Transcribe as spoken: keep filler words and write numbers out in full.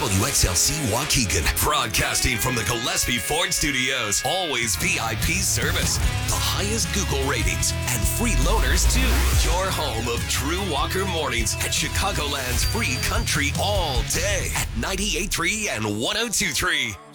W X L C Waukegan, broadcasting from the Gillespie Ford Studios. Always V I P service, the highest Google ratings, and free loaners too. Your home of Drew Walker Mornings at Chicagoland's free country all day at ninety-eight point three and one oh two point three.